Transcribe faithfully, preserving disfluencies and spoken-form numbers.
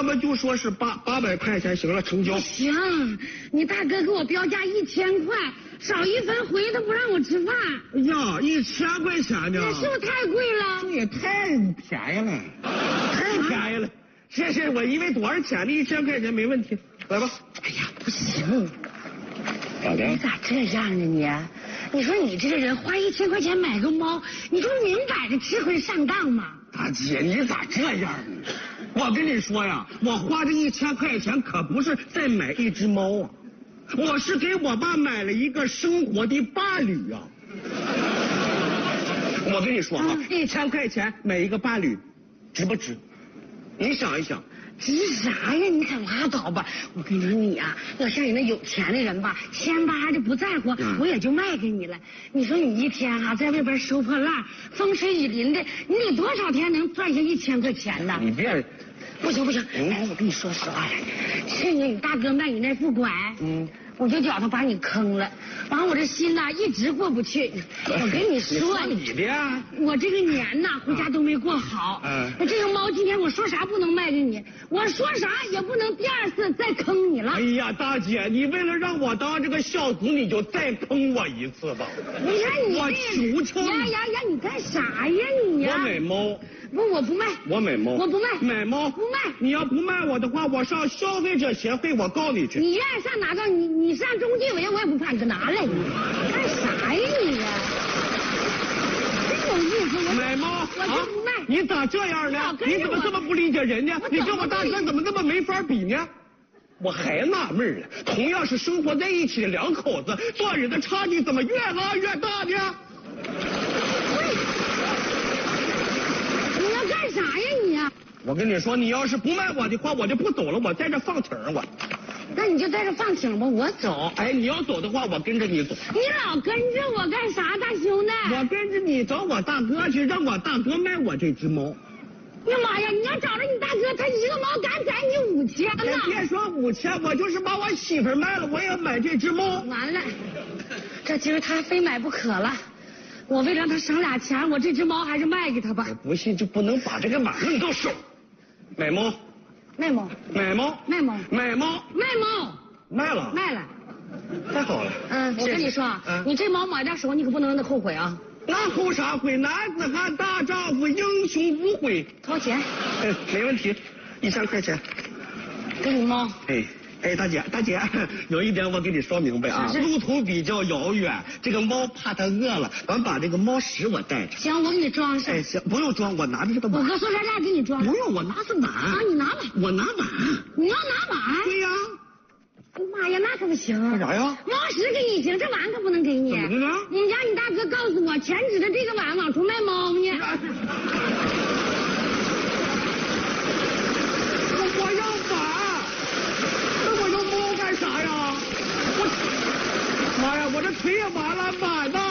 要么就说是八八百块钱，行了，成交。 不行，你大哥给我标价一千块，少一分回他不让我吃饭。 哎呀，一千块钱呢？ 这是不是太贵了？ 这也太便宜了，太便宜了。是是，我以为多少钱呢？一千块钱没问题，来吧。 哎呀，不行， 咋的？ 你咋这样呢你？你说你这个人花一千块钱买个猫，你就明摆着吃亏上当嘛。 大姐，你咋这样呢？我跟你说呀，我花这一千块钱可不是再买一只猫啊，我是给我爸买了一个生活的伴侣啊。我跟你说啊，一千块钱买一个伴侣，值不值？你想一想。 值啥呀？你可拉倒吧！我跟你说，你呀、啊，要像你那有钱的人吧，千八的不在乎，嗯、我也就卖给你了。你说你一天啊，在外边收破烂，风吹雨淋的，你得多少天能赚下一千块钱呢？ 你别， 不行不行，哎、嗯，我跟你说实话，去年你大哥卖你那副拐，嗯。我就觉得把你坑了，完我这心呐一直过不去。我跟你说， 你的呀， 我这个年呐回家都没过好。嗯，这个猫今天我说啥不能卖给你，我说啥也不能第二次再坑你了。 哎呀，大姐，你为了让我当这个孝子，你就再坑我一次吧。 你看你， 我求求你！ 呀呀呀！你干啥呀你呀？ 我买猫。 不，我不卖。 我买猫。 我不卖。 买猫不卖。 你要不卖我的话，我上消费者协会我告你去。 你愿意上哪告你？你上中纪委我也不怕，你给拿来你。干啥呀你呀？真有意思，我买猫我就不卖。 啊、你咋这样呢？你怎么这么不理解人呢？你跟我大哥怎么那么没法比呢？我还纳闷了，同样是生活在一起的两口子，做人的差距怎么越拉越大呢？ 你要干啥呀你？ 我跟你说，你要是不卖我的话，我就不走了，我在这放挺我。 那你就在这放挺吧，我走。 哎，你要走的话，我跟着你走。 你老跟着我干啥，大兄弟？ 我跟着你找我大哥去，让我大哥卖我这只猫。 呀妈呀！你要找着你大哥，他一个猫敢宰你五千呢！ 别说五千，我就是把我媳妇卖了，我也要买这只猫。 完了，这今儿他非买不可了。我为了让他省俩钱，我这只猫还是卖给他吧。 我不信就不能把这个马弄到手。买猫。 卖猫。 买猫。 卖猫。 买猫。 卖猫。 卖了。 卖了。 太好了。 嗯，我跟你说，嗯、你这猫买到手，你可不能后悔啊。 那后啥悔？男子汉大丈夫，英雄无悔。 掏钱。 哎，没问题，一千块钱。 给你猫。 哎。哎，大姐，大姐，有一点我给你说明白啊，路途比较遥远，这个猫怕它饿了，完把这个猫食我带着。 行，我给你装上。 哎，行，不用装，我拿着这个碗。 我搁塑料袋给你装。 不用，我拿着碗。 啊，你拿碗。 我拿碗。 你要拿碗？ 对呀。 妈呀，那可不行。 干啥呀？ 猫食给你行，这碗可不能给你。 怎么的呢？ 我们家你大哥告诉我，全指着这个碗往出卖猫呢。 我我要碗。那我要猫干啥呀？我，妈呀，我这腿也完了，碗呢？